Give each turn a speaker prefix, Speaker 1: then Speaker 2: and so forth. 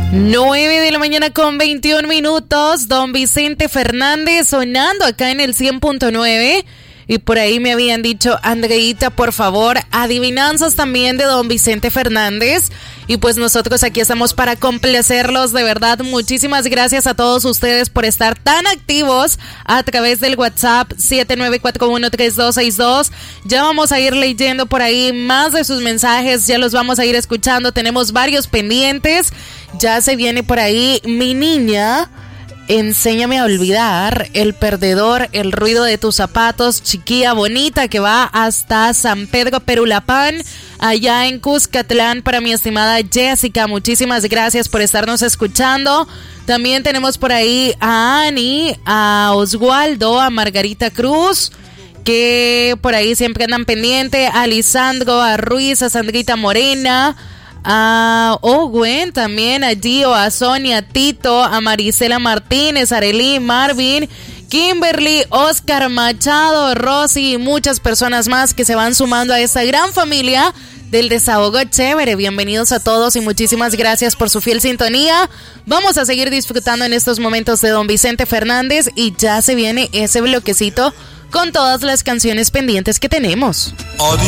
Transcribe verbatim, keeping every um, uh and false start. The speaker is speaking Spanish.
Speaker 1: nueve de la mañana con veintiún minutos. Don Vicente Fernández sonando acá en el cien punto nueve. Y por ahí me habían dicho, Andreita, por favor, adivinanzas también de don Vicente Fernández. Y pues nosotros aquí estamos para complacerlos, de verdad. Muchísimas gracias a todos ustedes por estar tan activos a través del WhatsApp siete nueve cuatro uno tres dos seis dos. Ya vamos a ir leyendo por ahí más de sus mensajes, ya los vamos a ir escuchando. Tenemos varios pendientes. Ya se viene por ahí Mi Niña, Enséñame a Olvidar, El Perdedor, El Ruido de Tus Zapatos, Chiquilla Bonita, que va hasta San Pedro Perulapán, allá en Cuscatlán, para mi estimada Jessica. Muchísimas gracias por estarnos escuchando. También tenemos por ahí a Ani, a Oswaldo, a Margarita Cruz, que por ahí siempre andan pendiente, a Lisandro, a Ruiz, a Sandrita Morena, a Owen también, a Gio, a Sonia, a Tito, a Marisela Martínez, Arely, Marvin, Kimberly, Oscar Machado, Rosy y muchas personas más que se van sumando a esta gran familia del Desahogo Chévere. Bienvenidos a todos y muchísimas gracias por su fiel sintonía. Vamos a seguir disfrutando en estos momentos de don Vicente Fernández y ya se viene ese bloquecito con todas las canciones pendientes que tenemos.
Speaker 2: Adiós.